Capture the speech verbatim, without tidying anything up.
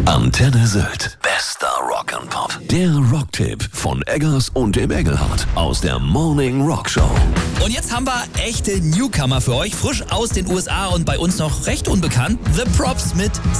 Antenne Sylt. Bester Rock'n'Pop. Der Rocktipp von Eggers und dem Engelhardt aus der Morning Rock Show. Und jetzt haben wir echte Newcomer für euch, frisch aus den U S A und bei uns noch recht unbekannt. The Props mit